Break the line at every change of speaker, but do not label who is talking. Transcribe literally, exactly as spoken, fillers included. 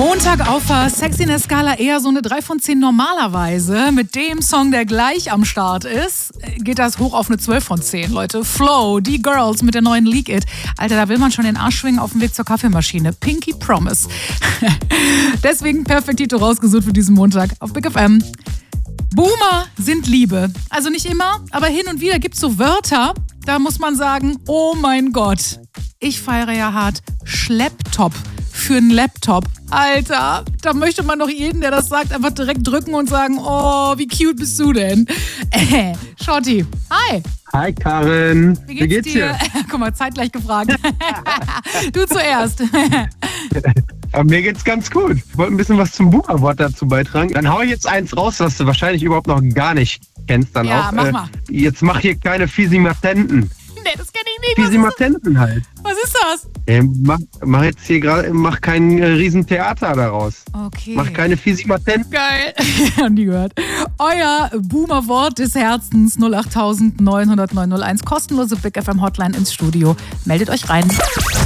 Montag auf der Sexiness-Skala eher so eine drei von zehn normalerweise. Mit dem Song, der gleich am Start ist, geht das hoch auf eine zwölf von zehn, Leute. Flow, die Girls mit der neuen Leak It. Alter, da will man schon den Arsch schwingen auf dem Weg zur Kaffeemaschine. Pinky Promise. Deswegen Perfektito rausgesucht für diesen Montag auf Big F M. Boomer sind Liebe. Also nicht immer, aber hin und wieder gibt es so Wörter, da muss man sagen, oh mein Gott. Ich feiere ja hart Schlepptop für einen Laptop. Alter, da möchte man doch jeden, der das sagt, einfach direkt drücken und sagen, oh, wie cute bist du denn? Äh, Shorty, hi.
Hi Karin,
wie geht's,
wie geht's
dir?
dir?
Guck mal, zeitgleich gefragt. Du zuerst.
Aber mir geht's ganz gut. Ich wollte ein bisschen was zum Boomer-Wort dazu beitragen. Dann hau ich jetzt eins raus, was du wahrscheinlich überhaupt noch gar nicht kennst. Dann
Ja,
auch.
mach
Äh,
mal.
Jetzt mach hier keine Fisimatenten.
Nee, das kenn ich nicht. Was ist,
Fisimatenten halt.
was ist das?
Äh, mach, mach jetzt hier gerade, mach kein äh, Riesentheater daraus.
Okay.
Mach keine Fisimatenten.
Geil. Noch nie gehört. Euer Boomer-Wort des Herzens null acht neun null neun null eins. Kostenlose Big F M Hotline ins Studio. Meldet euch rein.